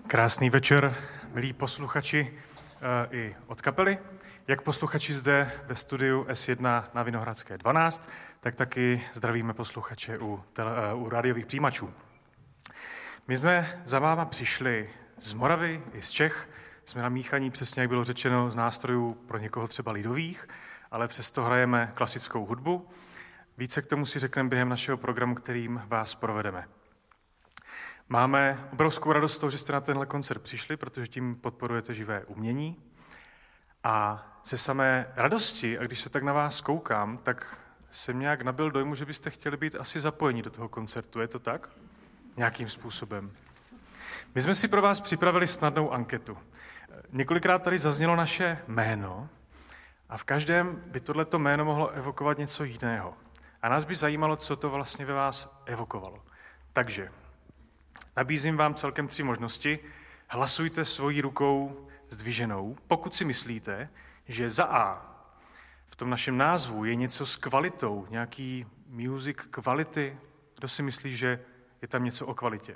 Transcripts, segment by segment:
Krásný večer, milí posluchači i od kapely. Jak posluchači zde ve studiu S1 na Vinohradské 12, tak taky zdravíme posluchače u rádiových přijímačů. My jsme za váma přišli z Moravy i z Čech. Jsme namíchaní, přesně jak bylo řečeno, z nástrojů pro někoho třeba lidových, ale přesto hrajeme klasickou hudbu. Více k tomu si řekneme během našeho programu, kterým vás provedeme. Máme obrovskou radost z toho, že jste na tenhle koncert přišli, protože tím podporujete živé umění. A ze samé radosti, a když se tak na vás koukám, tak jsem nějak nabyl dojmu, že byste chtěli být asi zapojeni do toho koncertu. Je to tak? Nějakým způsobem. My jsme si pro vás připravili snadnou anketu. Několikrát tady zaznělo naše jméno a v každém by tohleto jméno mohlo evokovat něco jiného. A nás by zajímalo, co to vlastně ve vás evokovalo. Takže nabízím vám celkem 3 možnosti. Hlasujte svojí rukou zdviženou, pokud si myslíte, že za A v tom našem názvu je něco s kvalitou, nějaký music kvality. Kdo si myslí, že je tam něco o kvalitě?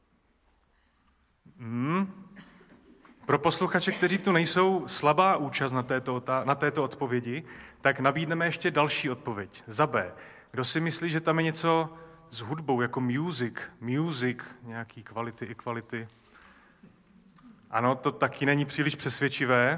Pro posluchače, kteří tu nejsou, slabá účast na této odpovědi, tak nabídneme ještě další odpověď. Za B. Kdo si myslí, že tam je něco s hudbou, jako music, nějaký kvality i kvality? Ano, to taky není příliš přesvědčivé.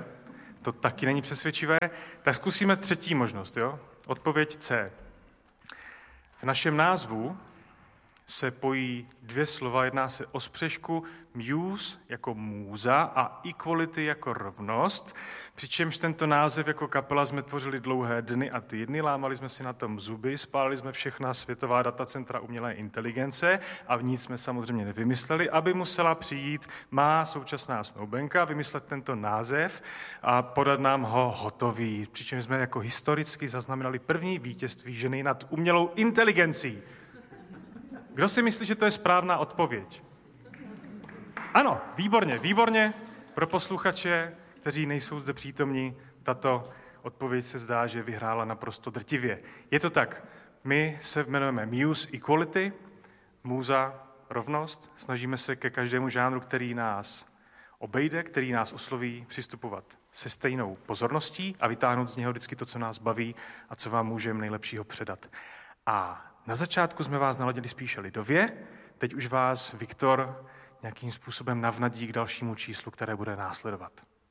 Tak zkusíme 3. možnost, jo? Odpověď C. V našem názvu se pojí 2 slova, jedná se o spřežku muse jako můza a equality jako rovnost, přičemž tento název jako kapela jsme tvořili dlouhé dny a týdny, lámali jsme si na tom zuby, spálili jsme všechna světová datacentra umělé inteligence a nic jsme samozřejmě nevymysleli, aby musela přijít má současná snoubenka, vymyslet tento název a podat nám ho hotový, přičemž jsme jako historicky zaznamenali první vítězství ženy nad umělou inteligencí. Kdo si myslí, že to je správná odpověď? Ano, výborně. Pro posluchače, kteří nejsou zde přítomní, tato odpověď se zdá, že vyhrála naprosto drtivě. Je to tak, my se jmenujeme Muse Equality, můza rovnost, snažíme se ke každému žánru, který nás obejde, který nás osloví, přistupovat se stejnou pozorností a vytáhnout z něho vždycky to, co nás baví a co vám můžeme nejlepšího předat. A na začátku jsme vás naladili spíše lidově, teď už vás Viktor nějakým způsobem navnadí k dalšímu číslu, které bude následovat.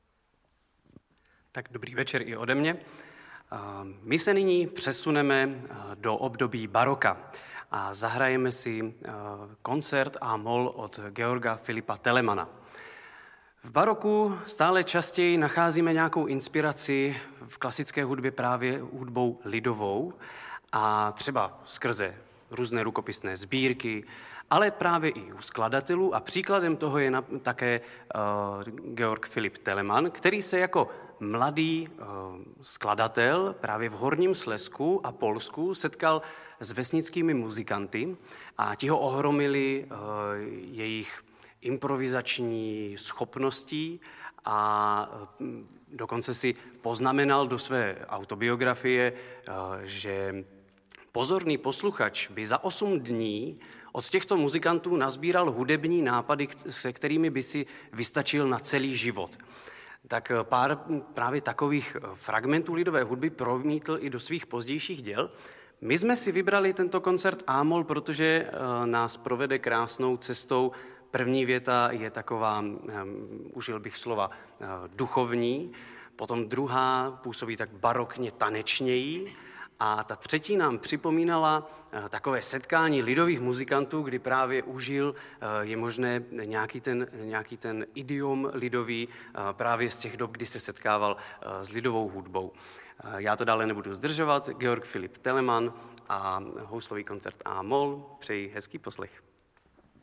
Tak dobrý večer i ode mě. My se nyní přesuneme do období baroka a zahrajeme si koncert A-moll od Georga Filipa Telemana. V baroku stále častěji nacházíme nějakou inspiraci v klasické hudbě právě hudbou lidovou, a třeba skrze různé rukopisné sbírky, ale právě i u skladatelů. A příkladem toho je také Georg Filip Telemann, který se jako mladý skladatel právě v Horním Slezsku a Polsku setkal s vesnickými muzikanty a ti ho ohromili jejich improvizační schopností a dokonce si poznamenal do své autobiografie, že pozorný posluchač by za 8 dní od těchto muzikantů nazbíral hudební nápady, se kterými by si vystačil na celý život. Tak pár právě takových fragmentů lidové hudby promítl i do svých pozdějších děl. My jsme si vybrali tento koncert A-moll, protože nás provede krásnou cestou. První věta je taková, užil bych slova, duchovní, potom druhá působí tak barokně tanečněji a ta třetí nám připomínala takové setkání lidových muzikantů, kdy právě užil, je možné nějaký ten idiom lidový právě z těch dob, kdy se setkával s lidovou hudbou. Já to dále nebudu zdržovat, Georg Filip Telemann a houslový koncert A-moll, přeji hezký poslech.